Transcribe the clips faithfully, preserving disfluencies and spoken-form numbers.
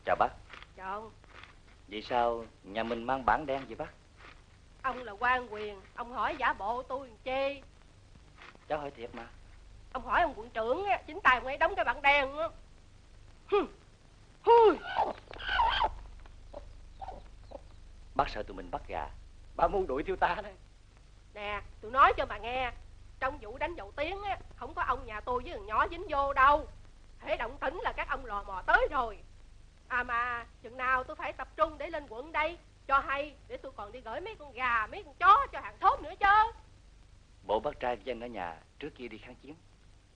Chào bác. Chào ông. Vì sao nhà mình mang bảng đen vậy bác? Ông là quan quyền, ông hỏi giả bộ tôi làm chi? Cháu hỏi thiệt mà. Ông hỏi ông quận trưởng á, chính tay ông ấy đóng cái bảng đen á. Hừ. Bác sợ tụi mình bắt gà. Bác muốn đuổi theo ta đấy. Nè, tôi nói cho bà nghe, trong vụ đánh dầu tiếng á, không có ông nhà tôi với thằng nhỏ dính vô đâu. Hễ động tĩnh là các ông lò mò tới rồi. À mà chừng nào tôi phải tập trung để lên quận đây cho hay, để tôi còn đi gửi mấy con gà, mấy con chó cho hàng thốt nữa chứ. Bộ bác trai với anh ở nhà trước kia đi kháng chiến.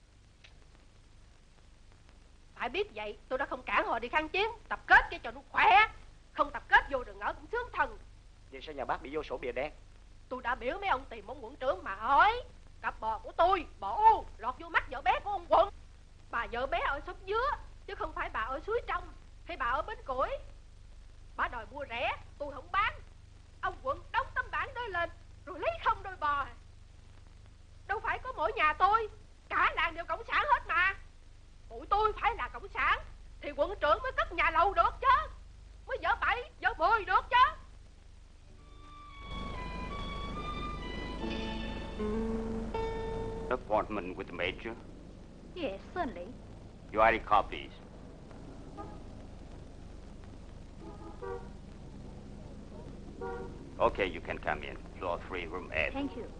Phải biết vậy, tôi đã không cản họ đi kháng chiến, tập kết cái cho nó khỏe. Không tập kết vô đường ở cũng sướng thần. Vậy sao nhà bác bị vô sổ bìa đen? Tôi đã biểu mấy ông tìm ông quận trưởng mà hỏi. Cặp bò của tôi, bò u, lọt vô mắt vợ bé của ông quận. Bà vợ bé ở xóm dứa, chứ không phải bà ở suối trong hay bà ở bến củi. Bà đòi mua rẻ, tôi không bán. Ông quận đóng tấm bảng đó lên, rồi lấy không đôi bò. Đâu phải có mỗi nhà tôi, cả làng đều cộng sản hết mà. Tụi tôi phải là cộng sản thì quận trưởng mới cất nhà lầu được chứ, mới dỡ bảy, dỡ mười được chứ. Appointment with the Major. Yes, certainly. Your I D card, please. Okay, you can come in. Floor three, room eight. Thank you.